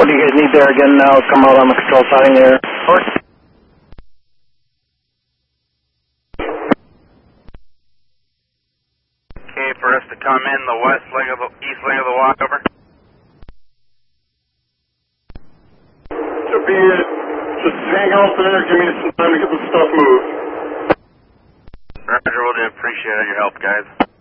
What do you guys need there again now? Come out on the control siding there. Okay, for us to come in the west leg of the east leg of the walkover. Should be it. Just hang out there. Give me some time to get the stuff moved. Roger, we'll do. Appreciate your help, guys.